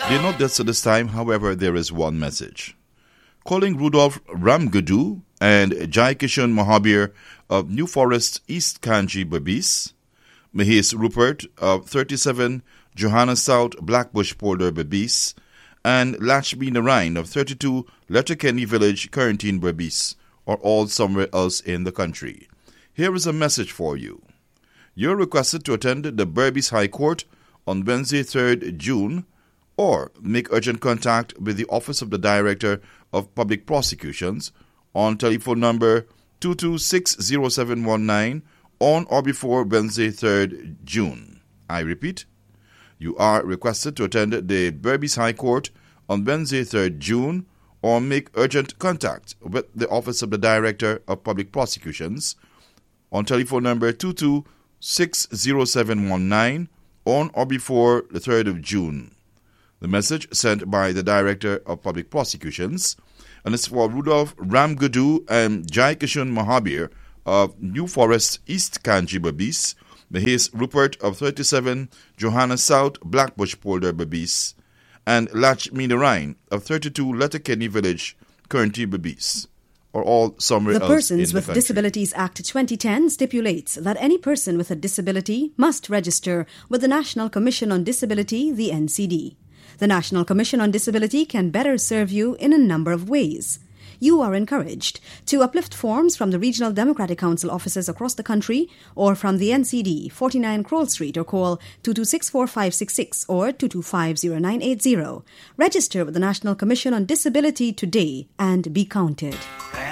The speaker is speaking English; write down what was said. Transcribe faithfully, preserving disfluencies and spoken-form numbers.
They're not just at this time, however, there is one message. Calling Rudolph Ramgadu and Jai Kishan Mahabir of New Forest, East Kanji, Berbice, Mahis Rupert of thirty-seven Johanna South, Blackbush Polder, Berbice, and Lakshmi Narayan of thirty-two Letterkenny Village, Quarantine, Berbice, are all somewhere else in the country. Here is a message for you. You're requested to attend the Berbice High Court on Wednesday, third June, or make urgent contact with the Office of the Director of Public Prosecutions on telephone number two two six zero seven one nine on or before Wednesday, third June. I repeat, you are requested to attend the Berbice High Court on Wednesday, third June, or make urgent contact with the Office of the Director of Public Prosecutions on telephone number two two six zero seven one nine on or before the third of June. The message sent by the Director of Public Prosecutions, and it's for Rudolph Ramgadu and Jai Kishan Mahabir of New Forest, East Kanji, Berbice, Mahis Rupert of thirty-seven Johanna South, Blackbush Polder, Berbice, and Lakshmi Narayan of thirty-two Letterkenny Village, Quarantine, Berbice, or all somewhere the else in the Persons with country. Disabilities Act twenty ten stipulates that any person with a disability must register with the National Commission on Disability, the N C D. The National Commission on Disability can better serve you in a number of ways. You are encouraged to uplift forms from the Regional Democratic Council offices across the country or from the N C D, forty-nine Kroll Street, or call two two six four five six six or two two five zero nine eight zero. Register with the National Commission on Disability today and be counted.